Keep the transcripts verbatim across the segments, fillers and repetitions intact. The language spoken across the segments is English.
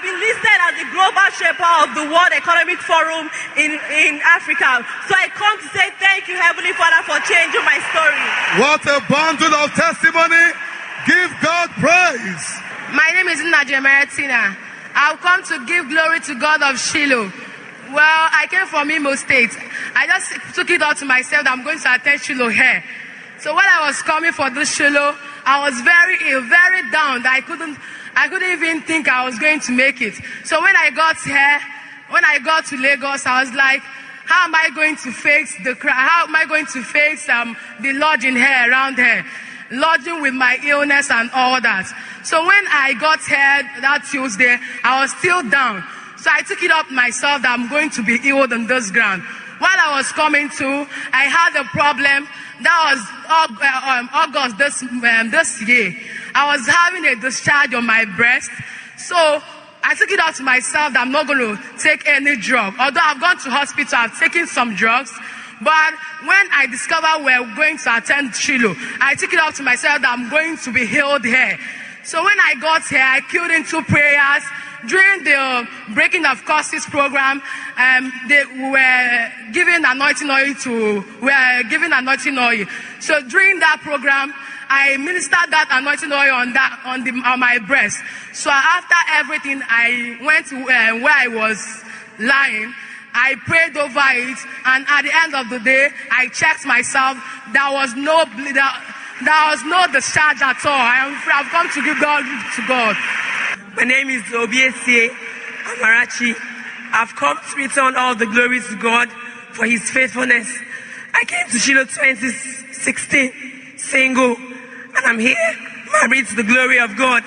have been listed as the global shaper of the World Economic Forum in, in Africa. So I come to say thank you, Heavenly Father, for changing my story. What a bundle of testimony. Give God praise. My name is Nadia Maratina. I've come to give glory to God of Shiloh. Well, I came from Imo State. I just took it out to myself that I'm going to attend Shiloh here. So when I was coming for this Shiloh, I was very ill, very down. I couldn't, I couldn't even think I was going to make it. So when I got here, when I got to Lagos, I was like, how am I going to face the crowd? How am I going to face um, the lodging here, around here? Lodging with my illness and all that. So when I got here that Tuesday, I was still down. So I took it up myself that I'm going to be healed on this ground. While I was coming to, I had a problem. That was um, August this, um, this year. I was having a discharge on my breast. So I took it out to myself that I'm not going to take any drug. Although I've gone to hospital, I've taken some drugs. But when I discovered we're going to attend Shiloh, I took it out to myself that I'm going to be healed here. So when I got here, I killed in two prayers. During the Breaking of Curses program, um, they were giving anointing oil to, were giving anointing oil. So during that program, I ministered that anointing oil on that, on the, on my breast. So after everything, I went to uh, where I was lying. I prayed over it, and at the end of the day, I checked myself. There was no, there, there was no discharge at all. I am, I've come to give God to God. My name is Obiesie Amarachi. I've come to return all the glory to God for His faithfulness. I came to Shiloh twenty sixteen, single, and I'm here, married to the glory of God.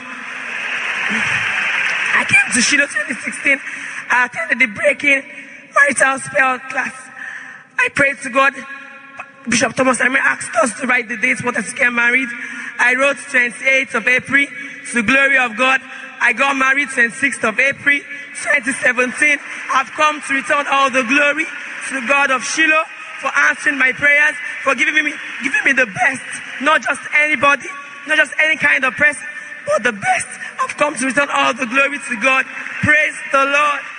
I came to Shiloh twenty sixteen. I attended the Breaking Marital Spell class. I prayed to God. Bishop Thomas Amen asked us to write the dates for us to get married. I wrote twenty-eighth of April to the glory of God. I got married twenty-sixth of April twenty seventeen. I've come to return all the glory to the God of Shiloh for answering my prayers, for giving me, giving me the best, not just anybody, not just any kind of person, but the best. I've come to return all the glory to God. Praise the Lord.